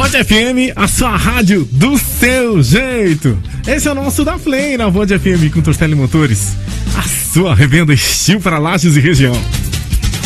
Band FM, a sua rádio do seu jeito. Esse é o nosso da Flame na Band FM com Tortelli Motores. A sua revenda Estil para Lages e região.